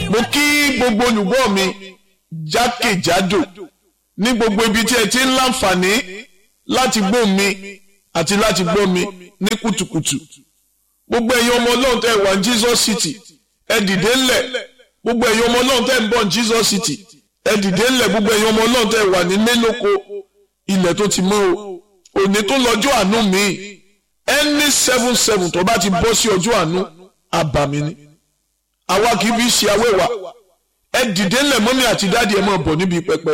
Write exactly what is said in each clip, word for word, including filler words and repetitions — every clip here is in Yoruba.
mo kí gbogbo olùgbọ́ mi jákèjádò ní gbogbo ibi tí ẹ ti ń láǹfààní láti gbọ́ mi àti láti gbọ́ mi ní kùtùkùtù. Gbogbo ẹ̀yin ọmọ Ọlọ́run tẹ́ wà ní Jesus City ẹ dìde ńlẹ̀. Gbogbo ẹ̀yin ọmọ Ọlọ́run tẹ́ ń bọ̀ ní Jesus City ẹ dìde ńlẹ̀. Gbogbo ẹ̀yin ọmọ Ọlọ́run tẹ́ wà ní Mélòkó ilẹ̀ tó ti mọ́ o. Òní tó lọ́jọ́ àánú mi ẹni seven seven tó bá ti bọ́ sí ọjọ́ àánú àbàmì ni. Àwa kì í fi ṣe awẹ́wà. Ẹ dìde ńlẹ̀ mọ́mí àti dáàdì ẹ máa bọ̀ níbi pẹpẹ.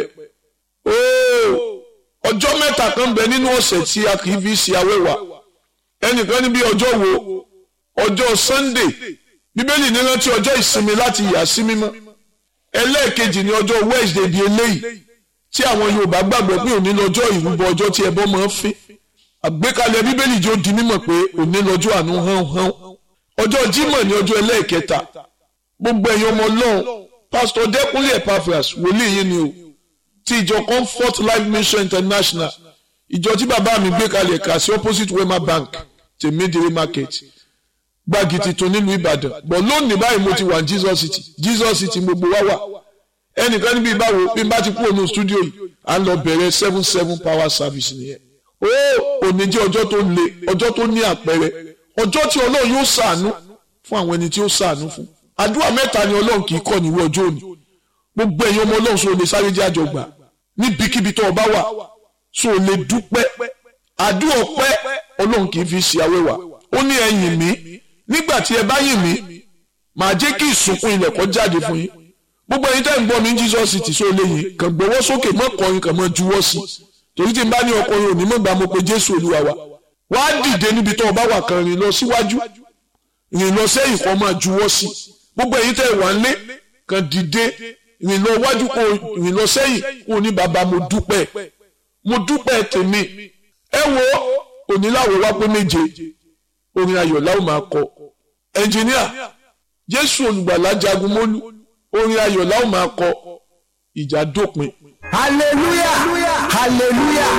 Ooo ọjọ́ mẹ́ta kan bẹ nínú ọ̀sẹ̀ tí a kì í fi ṣe awẹ́wà. Ẹnìkan níbi ọjọ́ wo ọjọ́ Sunday Bíbélì ní rántí ọjọ́ ìsinmi láti yà sí mímọ́. Ẹlẹ́ẹ̀kejì ní ọjọ́ Wednesday bíi eléyìí tí àwọn Yorùbá gbàgbọ́ pé òní lọ́jọ́ ìrúbọ ọjọ́ tí ẹbọ máa ń fín. Àgbékalẹ̀ Bíbélì jọ di mímọ̀ pé òní lọ́jọ́ àánú hán hán. Ọjọ́ Jímọ̀ ní ọjọ́ ẹlẹ́ẹ̀kẹta. Gbogbo ẹ̀yin ọmọ Ọlọ́run Pastor Dẹ́kunlé Epaphras wòlíì yín ni o ti ìjọ Comfort Life Mission International ìjọ tí bàbá mi gbé kalẹ̀ kà sí opposite Wema Bank Tèmídìrí Market Gbági Titun nílùú Ìbàdàn. Bọ̀ lónìí báyìí mo ti wà ní Jesus City Jesus City gbogbo wá wà. Ẹnìkan níbi ìbáwo bí n bá ti kú ònú stúdíò yìí à ń lọ bẹ̀rẹ̀ seven seven power service nìyẹn. Ó òní jẹ́ ọjọ́ tó le ọjọ́ tó ní àpẹẹrẹ ọjọ́ tí Ọlọ́run yóò ṣàánú fún àwọn ẹni tí ó ṣàánú fún. Àdúrà mẹ́ta ni Ọlọ́run kì í kọ̀ níwọ̀ ọjọ́ òní. Gbogbo ẹ̀yin ọmọ Ọlọ́run sọ lè sáré jẹ́ àjọgbà níbikíbi tó o bá wà sọ lè dúpẹ́. Àdúrà ọpẹ́ Ọlọ́run kì í fi ṣe awẹ́wà. Ó ní ẹ yìn mí nígbà tí ẹ bá yìn mí màá jẹ́ kí ìsùnkún ilẹ̀ kó jáde fún yín. Gbogbo ẹ̀yin tẹ́ ń gbọ́ mi ní Jesus City sọ lè yìn kàn gbọ́wọ́ sókè mọ́ kọrin kàn mọ́ juwọ́ sí torí tí n bá ní ọkùnrin òní mọ́ gbà mo pé Jésù Olúwa wa. Wá dìde níbi tó o bá wà kan rìn lọ síwájú rìn lọ sẹ́yìn kó máa juwọ́ sí. Gbogbo ẹ̀yin tẹ́ wà nílé kan dìde rìn lọ wájú kó rìn lọ sẹ́yìn kó ní bàbá mo dúpẹ́ mo dúpẹ́ tèmi. Ẹ wo oníláwọ̀ wá pé méje orin ayọ̀ láwọn máa kọ. Ẹnjìníà Jésù olùgbàlà jagun mólú orin ayọ̀ láwọn máa kọ ìjà dópin. Hallelujah hallelujah